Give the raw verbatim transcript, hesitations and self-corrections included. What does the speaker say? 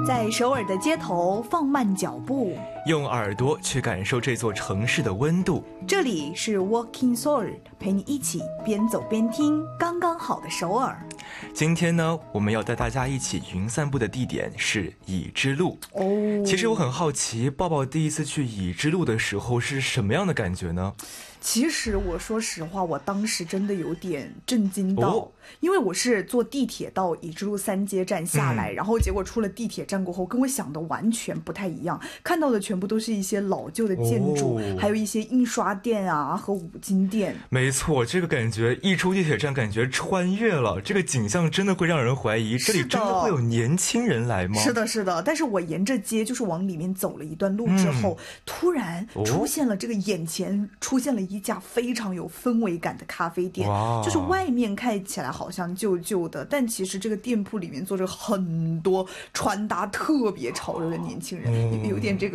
在首尔的街头放慢脚步， 用耳朵去感受这座城市的温度。 这里是 Walking Seoul， 陪你一起边走边听刚刚好的首尔。 今天呢，我们要带大家一起云散步的地点是乙支路。 哦， 其实我很好奇，抱抱第一次去乙支路的时候是什么样的感觉呢？ 其实我说实话，我当时真的有点震惊到、 哦、 因为我是坐地铁到乙支路三街站下来、嗯、然后结果出了地铁站过后跟我想的完全不太一样，看到的全部都是一些老旧的建筑、哦、还有一些印刷店啊和五金店。 没错，这个感觉一出地铁站感觉穿越了，这个景象真的会让人怀疑这里真的会有年轻人来吗？ 是的是的，但是我沿着街就是往里面走了一段路之后、嗯、突然出现了这个眼前、哦、出现了一家非常有氛围感的咖啡店，就是外面看起来好像旧旧的，但其实这个店铺里面坐着很多穿搭特别潮流的年轻人、嗯、有点这个